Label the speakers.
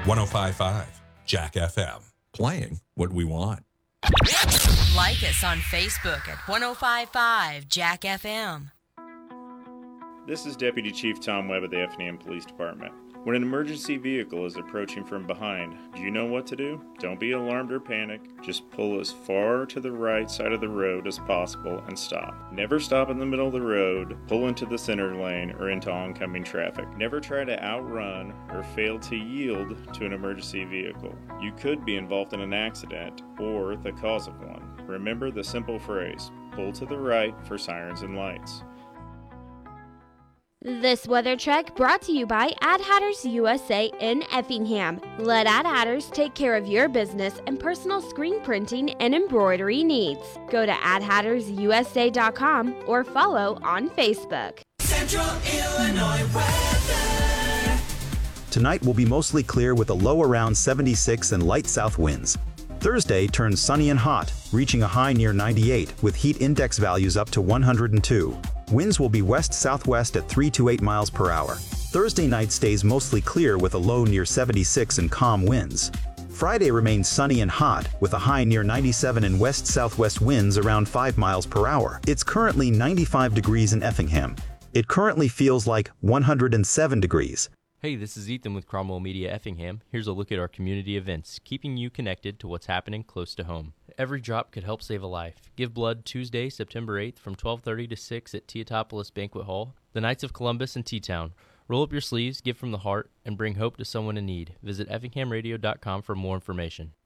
Speaker 1: 105.5 Jack FM. Playing what we want.
Speaker 2: Like us on Facebook at 105.5 Jack FM.
Speaker 3: This is Deputy Chief Tom Webb of the Effingham Police Department. When an emergency vehicle is approaching from behind, do you know what to do? Don't be alarmed or panic. Just pull as far to the right side of the road as possible and stop. Never stop in the middle of the road, pull into the center lane, or into oncoming traffic. Never try to outrun or fail to yield to an emergency vehicle. You could be involved in an accident or the cause of one. Remember the simple phrase, pull to the right for sirens and lights.
Speaker 4: This weather check brought to you by Ad Hatters USA in Effingham. Let Ad Hatters take care of your business and personal screen printing and embroidery needs. Go to adhattersusa.com or follow on Facebook.
Speaker 5: Central Illinois weather.
Speaker 6: Tonight will be mostly clear with a low around 76 and light south winds. Thursday turns sunny and hot, reaching a high near 98 with heat index values up to 102. Winds will be west-southwest at 3 to 8 miles per hour. Thursday night stays mostly clear with a low near 76 and calm winds. Friday remains sunny and hot with a high near 97 and west-southwest winds around 5 miles per hour. It's currently 95 degrees in Effingham. It currently feels like 107 degrees.
Speaker 7: Hey, this is Ethan with Cromwell Media Effingham. Here's a look at our community events, keeping you connected to what's happening close to home. Every drop could help save a life. Give blood Tuesday, September 8th from 12:30 to 6 at Teotopolis Banquet Hall. The Knights of Columbus in T-Town. Roll up your sleeves, give from the heart, and bring hope to someone in need. Visit effinghamradio.com for more information.